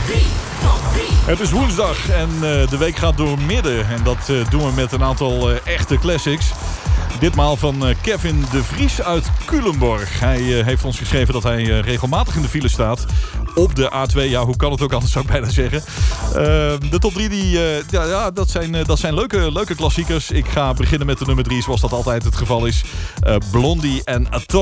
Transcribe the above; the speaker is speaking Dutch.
Het is woensdag en de week gaat door midden. En dat doen we met een aantal echte classics. Ditmaal van Kevin de Vries uit Culemborg. Hij heeft ons geschreven dat hij regelmatig in de file staat. Op de A2, ja, hoe kan het ook anders, zou ik bijna zeggen. De top 3, dat zijn leuke klassiekers. Ik ga beginnen met de nummer 3, zoals dat altijd het geval is. Blondie en Atomic.